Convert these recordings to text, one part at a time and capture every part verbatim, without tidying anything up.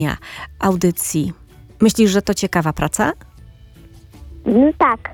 audycji. Myślisz, że to ciekawa praca? Mm, tak.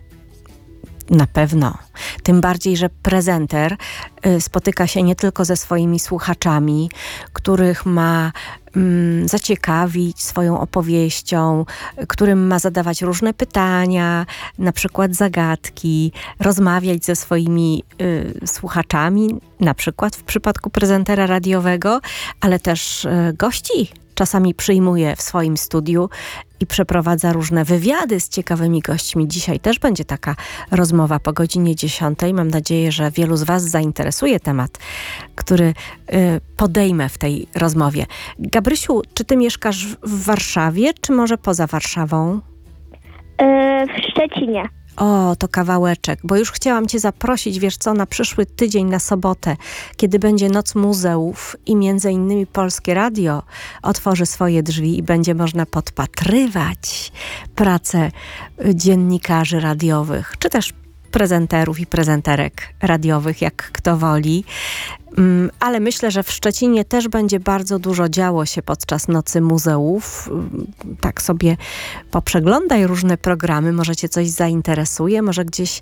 Na pewno. Tym bardziej, że prezenter y, spotyka się nie tylko ze swoimi słuchaczami, których ma mm, zaciekawić swoją opowieścią, którym ma zadawać różne pytania, na przykład zagadki, rozmawiać ze swoimi y, słuchaczami, na przykład w przypadku prezentera radiowego, ale też y, gości czasami przyjmuje w swoim studiu i przeprowadza różne wywiady z ciekawymi gośćmi. Dzisiaj też będzie taka rozmowa po godzinie dziesiątej. Mam nadzieję, że wielu z was zainteresuje temat, który y, podejmę w tej rozmowie. Gabrysiu, czy ty mieszkasz w Warszawie, czy może poza Warszawą? Yy, w Szczecinie. O, to kawałeczek, bo już chciałam cię zaprosić, wiesz co, na przyszły tydzień, na sobotę, kiedy będzie Noc Muzeów i między innymi Polskie Radio otworzy swoje drzwi i będzie można podpatrywać pracę dziennikarzy radiowych, czy też prezenterów i prezenterek radiowych, jak kto woli. Ale myślę, że w Szczecinie też będzie bardzo dużo działo się podczas Nocy Muzeów. Tak sobie poprzeglądaj różne programy, może cię coś zainteresuje, może gdzieś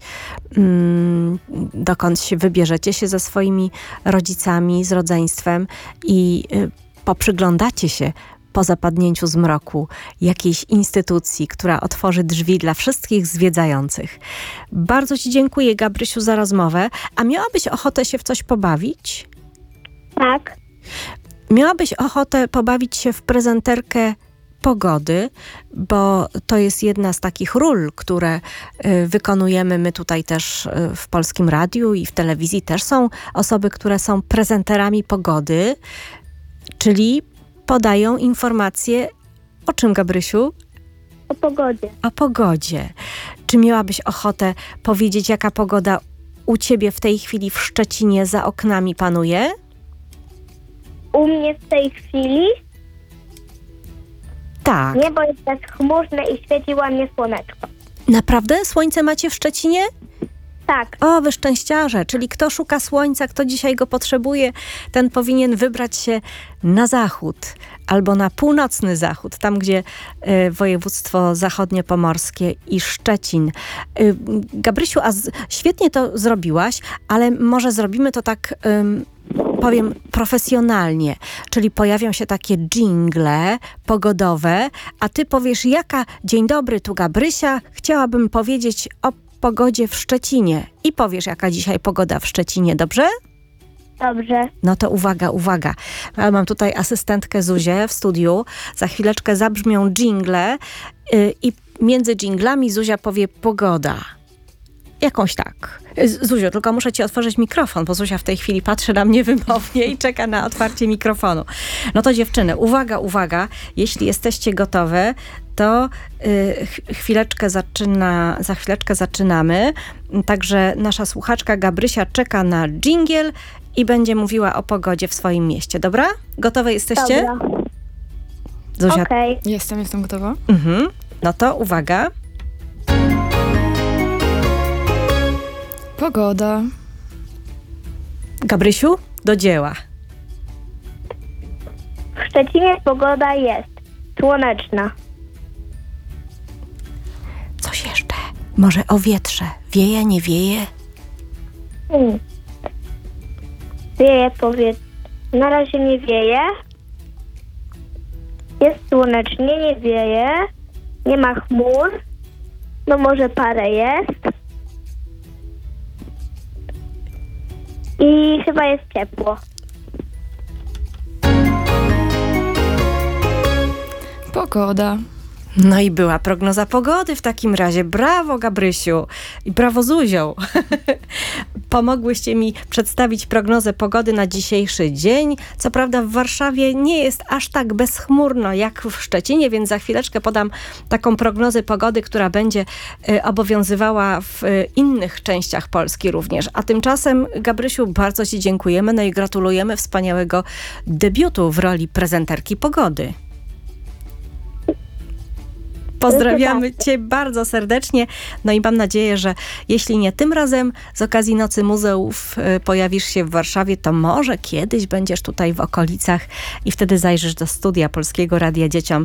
mm, dokąd się wybierzecie się ze swoimi rodzicami, z rodzeństwem i y, poprzyglądacie się po zapadnięciu zmroku jakiejś instytucji, która otworzy drzwi dla wszystkich zwiedzających. Bardzo ci dziękuję, Gabrysiu, za rozmowę. A miałabyś ochotę się w coś pobawić? Tak. Miałabyś ochotę pobawić się w prezenterkę pogody, bo to jest jedna z takich ról, które y, wykonujemy my tutaj też y, w Polskim Radiu i w telewizji też są osoby, które są prezenterami pogody, czyli podają informacje o czym, Gabrysiu? O pogodzie. O pogodzie. Czy miałabyś ochotę powiedzieć, jaka pogoda u ciebie w tej chwili w Szczecinie za oknami panuje? U mnie w tej chwili Tak. niebo jest bezchmurne i świeci ładnie słoneczko. Naprawdę? Słońce macie w Szczecinie? Tak. O, wy szczęściarze, czyli kto szuka słońca, kto dzisiaj go potrzebuje, ten powinien wybrać się na zachód albo na północny zachód, tam gdzie y, województwo zachodniopomorskie i Szczecin. Y, Gabrysiu, a z, świetnie to zrobiłaś, ale może zrobimy to tak, y, powiem, profesjonalnie, czyli pojawią się takie dżingle pogodowe, a ty powiesz, jaka, dzień dobry, tu Gabrysia, chciałabym powiedzieć o pogodzie w Szczecinie i powiesz, jaka dzisiaj pogoda w Szczecinie, dobrze? Dobrze. No to uwaga, uwaga. Ja mam tutaj asystentkę Zuzię w studiu. Za chwileczkę zabrzmią dżingle yy, i między dżinglami Zuzia powie pogoda. Jakąś tak. Zuzio, tylko muszę ci otworzyć mikrofon, bo Zuzia w tej chwili patrzy na mnie wymownie i czeka na otwarcie mikrofonu. No to dziewczyny, uwaga, uwaga. Jeśli jesteście gotowe, to y, chwileczkę zaczyna, za chwileczkę zaczynamy. Także nasza słuchaczka Gabrysia czeka na dżingiel i będzie mówiła o pogodzie w swoim mieście. Dobra? Gotowe jesteście? Dobra. Zuzia? Okej. Jestem, jestem gotowa. Mhm. No to uwaga. Pogoda. Gabrysiu, do dzieła. W Szczecinie pogoda jest słoneczna. Coś jeszcze? Może o wietrze. Wieje, nie wieje? Hmm. Wieje powietrze. Na razie nie wieje. Jest słonecznie, nie wieje. Nie ma chmur. No może parę jest. I chyba jest ciepło. Pogoda. No i była prognoza pogody w takim razie. Brawo, Gabrysiu. I brawo, Zuzią. Pomogłyście mi przedstawić prognozę pogody na dzisiejszy dzień. Co prawda w Warszawie nie jest aż tak bezchmurno jak w Szczecinie, więc za chwileczkę podam taką prognozę pogody, która będzie y, obowiązywała w y, innych częściach Polski również. A tymczasem, Gabrysiu, bardzo ci dziękujemy, no i gratulujemy wspaniałego debiutu w roli prezenterki pogody. Pozdrawiamy Cię bardzo serdecznie. No i mam nadzieję, że jeśli nie tym razem z okazji Nocy Muzeów y, pojawisz się w Warszawie, to może kiedyś będziesz tutaj w okolicach i wtedy zajrzysz do studia Polskiego Radia Dzieciom